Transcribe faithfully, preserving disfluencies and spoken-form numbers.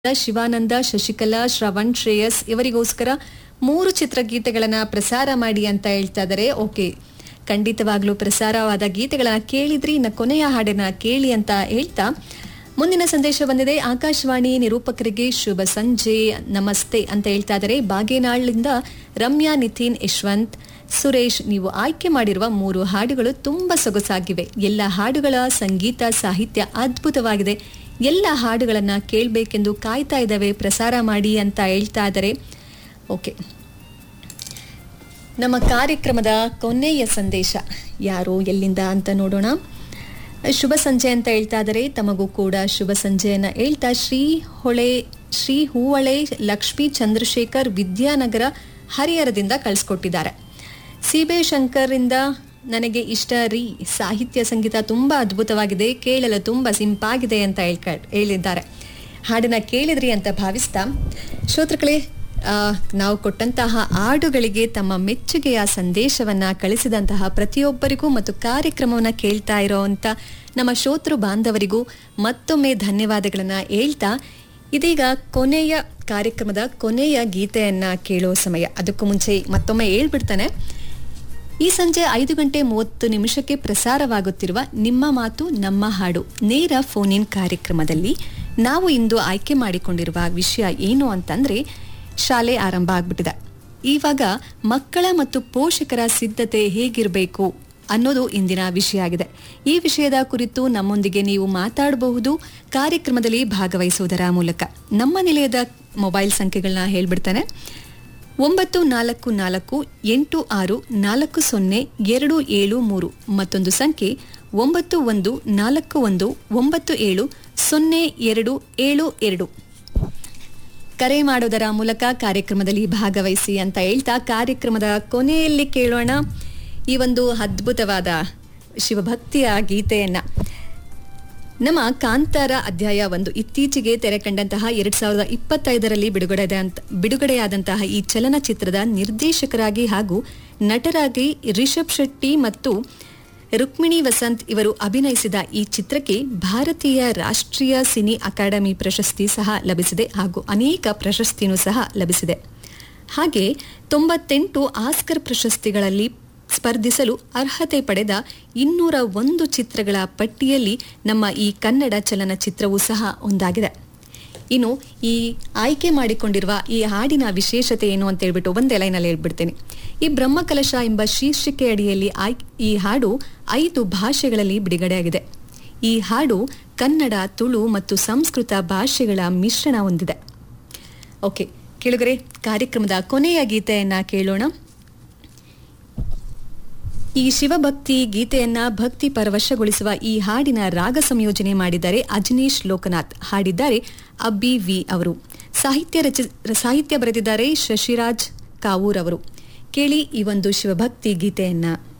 ಶಿವಾನಂದ, ಶಶಿಕಲಾ, ಶ್ರವಣ್, ಶ್ರೇಯಸ್ ಇವರಿಗೋಸ್ಕರ ಮೂರು ಚಿತ್ರಗೀತೆಗಳನ್ನ ಪ್ರಸಾರ ಮಾಡಿ ಅಂತ ಹೇಳ್ತಾ ಇದ್ದಾರೆ. ಓಕೆ, ಖಂಡಿತವಾಗ್ಲೂ ಪ್ರಸಾರವಾದ ಗೀತೆಗಳನ್ನ ಕೇಳಿದ್ರಿ. ಇನ್ನು ಕೊನೆಯ ಹಾಡನ್ನ ಕೇಳಿ ಅಂತ ಹೇಳ್ತಾ ಮುಂದಿನ ಸಂದೇಶ ಬಂದಿದೆ. ಆಕಾಶವಾಣಿ ನಿರೂಪಕರಿಗೆ ಶುಭ ಸಂಜೆ, ನಮಸ್ತೆ ಅಂತ ಹೇಳ್ತಾ ಇದ್ದಾರೆ. ಬಾಗೇನಾಳ್ಳಿಂದ ರಮ್ಯಾ, ನಿತಿನ್, ಯಶವಂತ್, ಸುರೇಶ್. ನೀವು ಆಯ್ಕೆ ಮಾಡಿರುವ ಮೂರು ಹಾಡುಗಳು ತುಂಬಾ ಸೊಗಸಾಗಿವೆ. ಎಲ್ಲ ಹಾಡುಗಳ ಸಂಗೀತ ಸಾಹಿತ್ಯ ಅದ್ಭುತವಾಗಿದೆ. ಎಲ್ಲ ಹಾಡುಗಳನ್ನ ಕೇಳಬೇಕೆಂದು ಕಾಯ್ತಾ ಇದ್ದಾವೆ, ಪ್ರಸಾರ ಮಾಡಿ ಅಂತ ಹೇಳ್ತಾ ಇದ್ದಾರೆ. ಓಕೆ, ನಮ್ಮ ಕಾರ್ಯಕ್ರಮದ ಕೊನೆಯ ಸಂದೇಶ ಯಾರು ಎಲ್ಲಿಂದ ಅಂತ ನೋಡೋಣ. ಶುಭ ಸಂಜೆ ಅಂತ ಹೇಳ್ತಾ ಇದ್ದಾರೆ. ತಮಗೂ ಕೂಡ ಶುಭ ಸಂಜೆಯನ್ನ ಹೇಳ್ತಾ ಶ್ರೀ ಹೊಳೆ ಶ್ರೀ ಹೂವಳೆ ಲಕ್ಷ್ಮೀ ಚಂದ್ರಶೇಖರ್ ವಿದ್ಯಾನಗರ ಹರಿಹರದಿಂದ ಕಳಿಸ್ಕೊಟ್ಟಿದ್ದಾರೆ. ಸಿಬೆ ಶಂಕರಿಂದ ನನಗೆ ಇಷ್ಟ ರೀ, ಸಾಹಿತ್ಯ ಸಂಗೀತ ತುಂಬಾ ಅದ್ಭುತವಾಗಿದೆ, ಕೇಳಲು ತುಂಬಾ ಸಿಂಪಾಗಿದೆ ಅಂತ ಹೇಳ್ಕ ಹೇಳಿದ್ದಾರೆ. ಹಾಡನ್ನ ಕೇಳಿದ್ರಿ ಅಂತ ಭಾವಿಸ್ತಾ ಶ್ರೋತೃಗಳೇ, ನಾವು ಕೊಟ್ಟಂತಹ ಹಾಡುಗಳಿಗೆ ತಮ್ಮ ಮೆಚ್ಚುಗೆಯ ಸಂದೇಶವನ್ನ ಕಳಿಸಿದಂತಹ ಪ್ರತಿಯೊಬ್ಬರಿಗೂ ಮತ್ತು ಕಾರ್ಯಕ್ರಮವನ್ನ ಕೇಳ್ತಾ ಇರೋಂಥ ನಮ್ಮ ಶ್ರೋತೃ ಬಾಂಧವರಿಗೂ ಮತ್ತೊಮ್ಮೆ ಧನ್ಯವಾದಗಳನ್ನ ಹೇಳ್ತಾ ಇದೀಗ ಕೊನೆಯ ಕಾರ್ಯಕ್ರಮದ ಕೊನೆಯ ಗೀತೆಯನ್ನ ಕೇಳೋ ಸಮಯ. ಅದಕ್ಕೂ ಮುಂಚೆ ಮತ್ತೊಮ್ಮೆ ಹೇಳ್ಬಿಡ್ತಾನೆ, ಈ ಸಂಜೆ ಐದು ಗಂಟೆ ಮೂವತ್ತು ನಿಮಿಷಕ್ಕೆ ಪ್ರಸಾರವಾಗುತ್ತಿರುವ ನಿಮ್ಮ ಮಾತು ನಮ್ಮ ಹಾಡು ನೇರ ಫೋನ್ ಇನ್ ಕಾರ್ಯಕ್ರಮದಲ್ಲಿ ನಾವು ಇಂದು ಆಯ್ಕೆ ಮಾಡಿಕೊಂಡಿರುವ ವಿಷಯ ಏನು ಅಂತಂದ್ರೆ, ಶಾಲೆ ಆರಂಭ ಆಗ್ಬಿಟ್ಟಿದೆ. ಇವಾಗ ಮಕ್ಕಳ ಮತ್ತು ಪೋಷಕರ ಸಿದ್ಧತೆ ಹೇಗಿರಬೇಕು ಅನ್ನೋದು ಇಂದಿನ ವಿಷಯ ಆಗಿದೆ. ಈ ವಿಷಯದ ಕುರಿತು ನಮ್ಮೊಂದಿಗೆ ನೀವು ಮಾತಾಡಬಹುದು ಕಾರ್ಯಕ್ರಮದಲ್ಲಿ ಭಾಗವಹಿಸುವುದರ ಮೂಲಕ. ನಮ್ಮ ನಿಲಯದ ಮೊಬೈಲ್ ಸಂಖ್ಯೆಗಳನ್ನ ಹೇಳ್ಬಿಡ್ತಾನೆ. ಒಂಬತ್ತು ನಾಲ್ಕು ನಾಲ್ಕು ಎಂಟು ಆರು ನಾಲ್ಕು ಸೊನ್ನೆ ಎರಡು ಏಳು ಮೂರು. ಮತ್ತೊಂದು ಸಂಖ್ಯೆ ಒಂಬತ್ತು ಒಂದು ನಾಲ್ಕು ಒಂದು ಒಂಬತ್ತು ಏಳು ಸೊನ್ನೆ ಎರಡು ಏಳು ಎರಡು. ಕರೆ ಮಾಡೋದರ ಮೂಲಕ ಕಾರ್ಯಕ್ರಮದಲ್ಲಿ ಭಾಗವಹಿಸಿ ಅಂತ ಹೇಳ್ತಾ ಕಾರ್ಯಕ್ರಮದ ಕೊನೆಯಲ್ಲಿ ಕೇಳೋಣ ಈ ಒಂದು ಅದ್ಭುತವಾದ ಶಿವಭಕ್ತಿಯ ಗೀತೆಯನ್ನ. ನಮ್ಮ ಕಾಂತಾರ ಅಧ್ಯಾಯ ಒಂದು ಇತ್ತೀಚೆಗೆ ತೆರೆ ಕಂಡಂತಹ ಎರಡ್ ಸಾವಿರದ ಇಪ್ಪತ್ತೈದರಲ್ಲಿ ಬಿಡುಗಡೆ ಬಿಡುಗಡೆಯಾದಂತಹ ಈ ಚಲನಚಿತ್ರದ ನಿರ್ದೇಶಕರಾಗಿ ಹಾಗೂ ನಟರಾಗಿ ರಿಷಬ್ ಶೆಟ್ಟಿ ಮತ್ತು ರುಕ್ಮಿಣಿ ವಸಂತ್ ಇವರು ಅಭಿನಯಿಸಿದ ಈ ಚಿತ್ರಕ್ಕೆ ಭಾರತೀಯ ರಾಷ್ಟ್ರೀಯ ಸಿನಿ ಅಕಾಡೆಮಿ ಪ್ರಶಸ್ತಿ ಸಹ ಲಭಿಸಿದೆ ಹಾಗೂ ಅನೇಕ ಪ್ರಶಸ್ತಿನೂ ಸಹ ಲಭಿಸಿದೆ. ಹಾಗೆ ತೊಂಬತ್ತೆಂಟು ಆಸ್ಕರ್ ಪ್ರಶಸ್ತಿಗಳಲ್ಲಿ ಸ್ಪರ್ಧಿಸಲು ಅರ್ಹತೆ ಪಡೆದ ಇನ್ನೂರ ಒಂದು ಚಿತ್ರಗಳ ಪಟ್ಟಿಯಲ್ಲಿ ನಮ್ಮ ಈ ಕನ್ನಡ ಚಲನಚಿತ್ರವೂ ಸಹ ಒಂದಾಗಿದೆ. ಇನ್ನು ಈ ಆಯ್ಕೆ ಮಾಡಿಕೊಂಡಿರುವ ಈ ಹಾಡಿನ ವಿಶೇಷತೆ ಏನು ಅಂತ ಹೇಳ್ಬಿಟ್ಟು ಒಂದೇ ಲೈನಲ್ಲಿ ಹೇಳ್ಬಿಡ್ತೇನೆ. ಈ ಬ್ರಹ್ಮಕಲಶ ಎಂಬ ಶೀರ್ಷಿಕೆ ಅಡಿಯಲ್ಲಿ ಆಯ್ ಈ ಹಾಡು ಐದು ಭಾಷೆಗಳಲ್ಲಿ ಬಿಡುಗಡೆಯಾಗಿದೆ. ಈ ಹಾಡು ಕನ್ನಡ, ತುಳು ಮತ್ತು ಸಂಸ್ಕೃತ ಭಾಷೆಗಳ ಮಿಶ್ರಣ ಹೊಂದಿದೆ. ಓಕೆ ಕೇಳುಗರೆ, ಕಾರ್ಯಕ್ರಮದ ಕೊನೆಯ ಗೀತೆಯನ್ನ ಕೇಳೋಣ. ಈ ಶಿವಭಕ್ತಿ ಗೀತೆಯನ್ನ ಭಕ್ತಿ ಪರವಶಗೊಳಿಸುವ ಈ ಹಾಡಿನ ರಾಗ ಸಂಯೋಜನೆ ಮಾಡಿದ್ದಾರೆ ಅಜನೀಶ್ ಲೋಕನಾಥ್, ಹಾಡಿದ್ದಾರೆ ಅಬ್ಬಿ ವಿ ಅವರು, ಸಾಹಿತ್ಯ ರಚ ಸಾಹಿತ್ಯ ಬರೆದಿದ್ದಾರೆ ಶಶಿರಾಜ್ ಕಾವೂರ್ ಅವರು. ಕೇಳಿ ಈ ಒಂದು ಶಿವಭಕ್ತಿ ಗೀತೆಯನ್ನ.